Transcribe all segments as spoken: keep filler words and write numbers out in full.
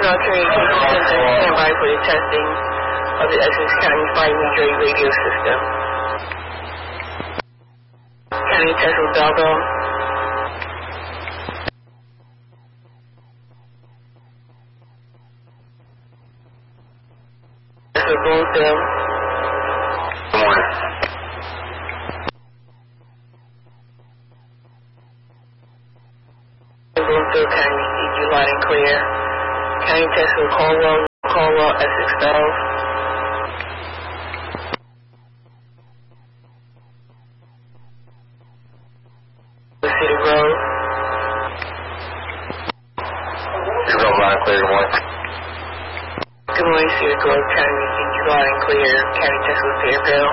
County stand by for the testing of the Essex County five Missouri radio system. County test with Belleville. Test with Bloomfield. Good morning. Bloomfield County received you loud and clear. County test with Caldwell, Caldwell, Essex Bells. Cedar Grove. Cedar Grove loud and clear, good morning. Good morning, Cedar Grove County received you loud and clear. County test with Fairfield.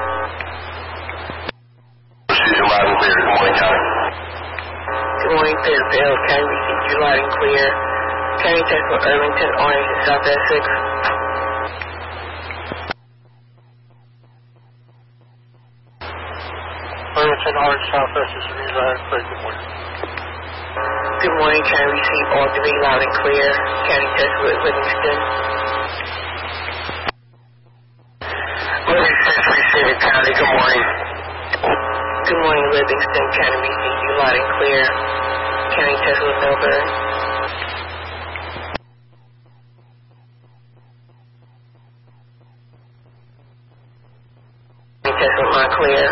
Received you loud and clear, good morning, County. Good morning, Fairfield County received you loud and clear. County test with Irvington, Orange, and South Essex. Irvington, Orange, South Essex, received loud and clear, good morning. Good morning, County received all three loud and clear. County test with Livingston. Livingston, received County, good morning. Good morning, Livingston County received you loud and clear. County test with Melbourne. County test with Montclair.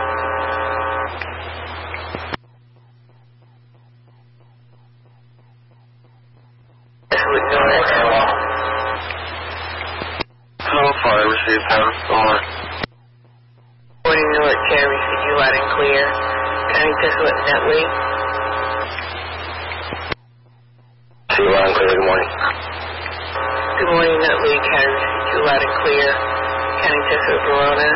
Test with North. So far, I received ten, good morning. Morning, Newark County received you loud and clear. County test with Nutley. Received loud and clear, good morning. Good morning, Nutley County received you loud and clear. County test with Verona.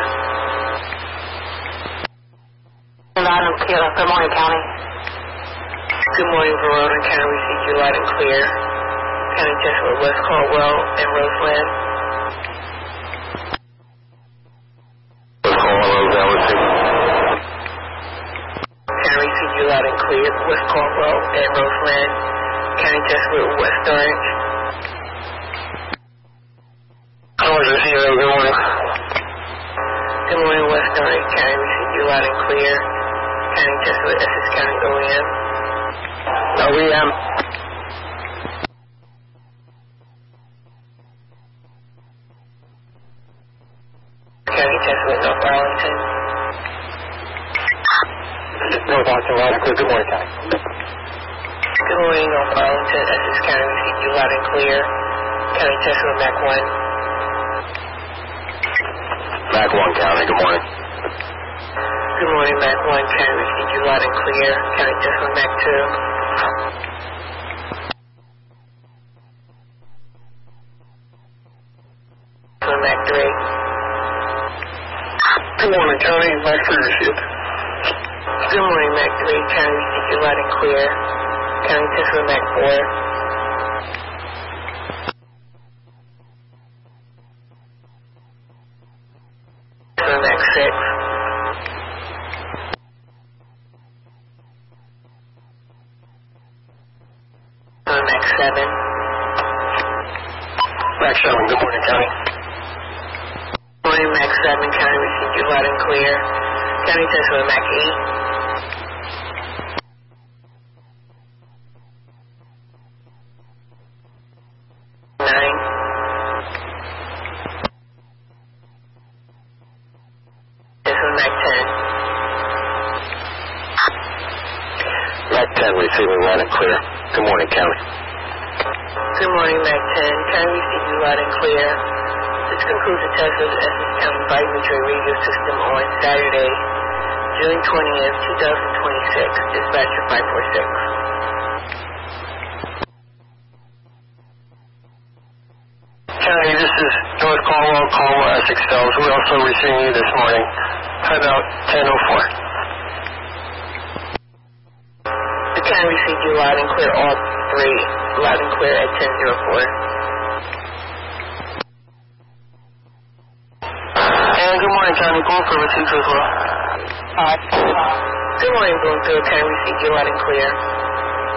Loud and clear. Good morning, County. Good morning, Verona County received you loud and clear. County test with West Caldwell and Roseland. West Caldwell, that was it. County received you loud and clear. West Caldwell and Roseland. County test with West Orange. Orange, received, good morning. Good morning, West Orange County received you loud and clear. County test with Essex County O E M. O E M. County test with North Arlington. North Arlington, loud and clear, good morning, County. Good morning, North Arlington. Essex County received you loud and clear. County test with Mac one. Mac one, County, good morning. Good morning, Mac one. County received you loud and clear. County test with Mac two. With Mac three. Good morning, County, Mac three received. Good morning, Mac three. County received you loud and clear. County test with Mac four. With Mac six. With Mac seven. Mac seven, good morning, County. Morning, Mac seven. County received you loud and clear. County test with Mac eight. nine. Test with Mac ten. Mac ten, receiving loud and clear. Good morning, County. Good morning, Mac ten. County received you loud and clear. This concludes the test of the Essex County Bimetry radio system on Saturday, June twentieth, twenty twenty-six. Dispatcher five four six. County, this is North Caldwell, Caldwell, Essex Bells. We're also receiving you this morning. Timeout ten oh four. The county received you loud and clear, all three, loud and clear at ten oh four. And good morning, County. Bloomfield received you as well. Good morning, Bloomfield. County received you loud and clear.